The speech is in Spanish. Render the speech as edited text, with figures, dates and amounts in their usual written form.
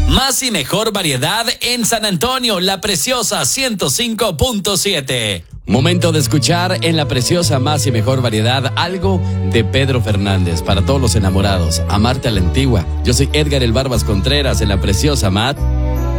Más y mejor variedad en San Antonio, La Preciosa 105.7. Momento de escuchar en La Preciosa Más y Mejor Variedad algo de Pedro Fernández. Para todos los enamorados, amarte a la antigua. Yo soy Edgar El Barbas Contreras en La Preciosa Más